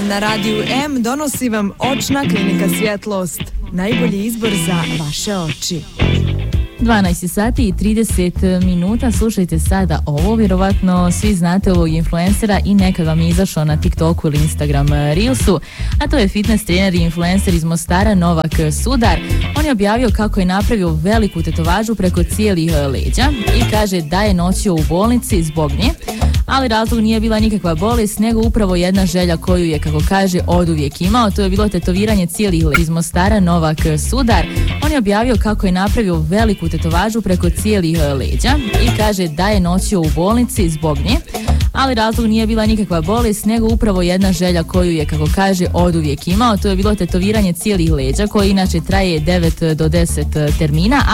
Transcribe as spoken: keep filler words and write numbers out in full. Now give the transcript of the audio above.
Na Radiju M donosi vam Očna klinika Svjetlost. Najbolji izbor za vaše oči. dvanaest sati i trideset minuta, slušajte sada ovo, vjerovatno svi znate ovog influencera i nekad vam je izašao na TikToku ili Instagram Reelsu, a to je fitness trener i influencer iz Mostara Novak Sudar. On je objavio kako je napravio veliku tetovažu preko cijelih leđa i kaže da je nosio u bolnici zbog nje, ali razlog nije bila nikakva bolest, nego upravo jedna želja koju je, kako kaže, oduvijek imao. To je bilo tetoviranje cijelih leđa. Iz Mostara Novak Sudar. On je objavio kako je napravio veliku tetovažu preko cijelih leđa i kaže da je nosio u bolnici zbog nje, ali razlog nije bila nikakva bolest, nego upravo jedna želja koju je, kako kaže, oduvijek imao. To je bilo tetoviranje cijelih leđa koje inače traje devet do deset termina,